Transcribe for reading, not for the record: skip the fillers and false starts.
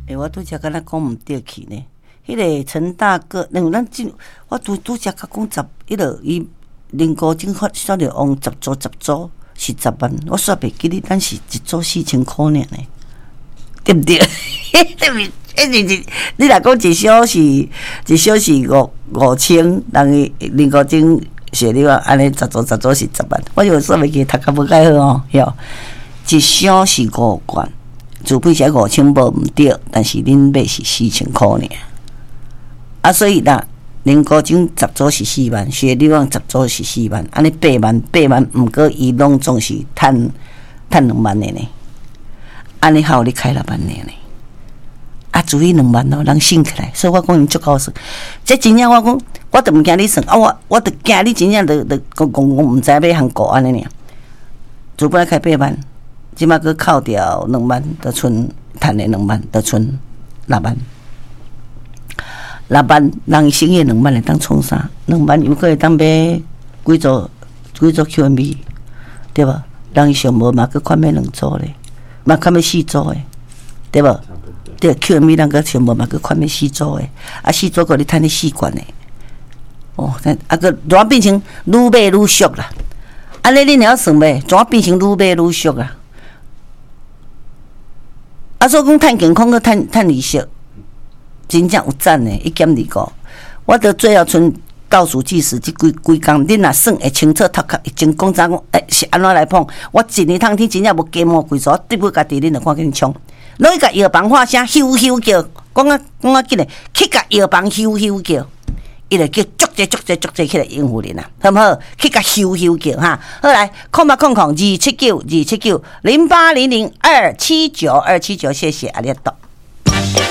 我拄则敢若讲毋对去呢。迄个陈大哥，咱我拄则甲讲迄个伊林国警发刷着往10组是10万，我煞袂记哩，咱是一组4000块尔呢，对不对？你若讲一小时5000，人林国警写你话安尼10组是10万，我就煞袂记，读较无介好哦，哟，一小时5元，除非是5000无毋对，但是恁买是4000块尔。啊，所以啦，林国警10组是4万，学你讲10组是4万，安尼8万，毋过伊拢总是趁2万的呢。安尼还有你开6万的呢。啊，注意2万咯，人醒起来，所以我讲因足高算。这真正我讲，我都毋惊你算啊，我都惊你真正都讲毋知要通过安尼尔。主本来开8万，即马佫扣掉2万，就剩趁的2万，就剩6万。6万，人生意2万会当创啥？2万又可会当买几组 QMB， 对无？人上无嘛，佫款买2组咧，嘛款买4组诶，对无？对 QMB 人佫上无嘛，佫款买4组诶，啊4组佫你趁你4罐诶，哦，啊佫怎变成愈买愈俗啦？安尼恁会晓算袂？怎变成愈买愈俗啊？啊，所以讲趁健康佫趁利息。真正有赞呢，1.25，我着最后剩倒数计时即几工，恁若算会清楚透壳，前讲早讲，是安怎来碰？我一年通天真正无加毛几撮，对不家己恁着看紧冲，拢去甲药房喊声咻咻叫，讲啊紧嘞，去甲药房咻咻叫，伊就叫足起来应付恁啦，好毋好？去甲咻咻叫哈，好来，08002792790800279279，谢谢阿列多。